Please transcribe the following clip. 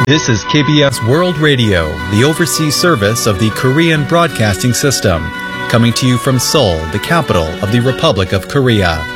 This is KBS World Radio, the overseas service of the Korean Broadcasting System, coming to you from Seoul, the capital of the Republic of Korea.